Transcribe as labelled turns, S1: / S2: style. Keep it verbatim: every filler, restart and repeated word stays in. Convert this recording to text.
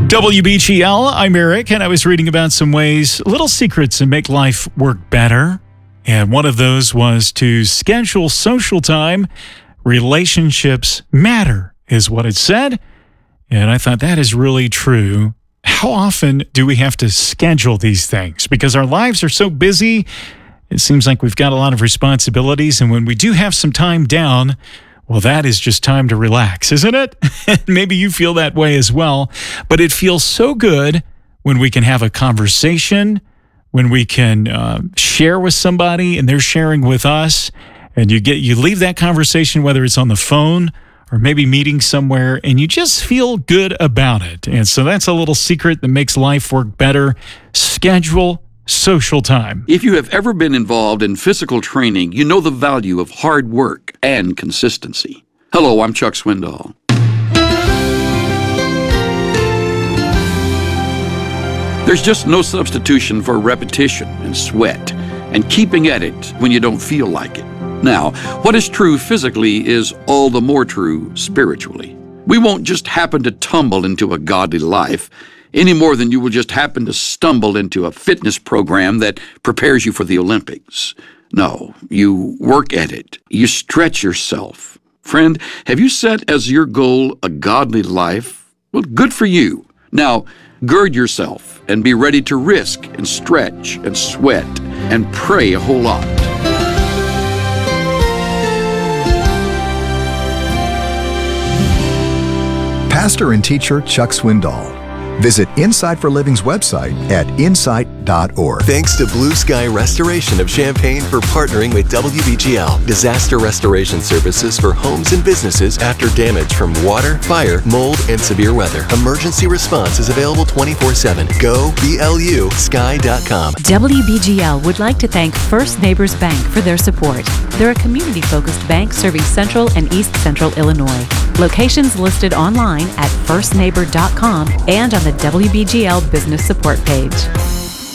S1: W B G L, I'm Eric, and I was reading about some ways, little secrets that make life work better. And one of those was to schedule social time. Relationships matter, is what it said. And I thought that is really true. How often do we have to schedule these things? Because our lives are so busy. It seems like we've got a lot of responsibilities. And when we do have some time down, well, that is just time to relax, isn't it? Maybe you feel that way as well. But it feels so good when we can have a conversation, when we can uh, share with somebody and they're sharing with us. And you get you leave that conversation, whether it's on the phone or maybe meeting somewhere, and you just feel good about it. And so that's a little secret that makes life work better. Schedule social time.
S2: If you have ever been involved in physical training, you know the value of hard work and consistency. Hello, I'm Chuck Swindoll. There's just no substitution for repetition and sweat and keeping at it when you don't feel like it. Now, what is true physically is all the more true spiritually. We won't just happen to tumble into a godly life any more than you will just happen to stumble into a fitness program that prepares you for the Olympics. No, you work at it. You stretch yourself. Friend, have you set as your goal a godly life? Well, good for you. Now, gird yourself and be ready to risk and stretch and sweat and pray a whole lot.
S3: Pastor and teacher Chuck Swindoll. Visit Insight for Living's website at insight dot org.
S4: Thanks to Blue Sky Restoration of Champaign for partnering with W B G L. Disaster restoration services for homes and businesses after damage from water, fire, mold, and severe weather. Emergency response is available twenty-four seven. Go B L U sky dot com.
S5: W B G L would like to thank First Neighbors Bank for their support. They're a community-focused bank serving Central and East Central Illinois. Locations listed online at first neighbor dot com and on the W B G L Business Support page.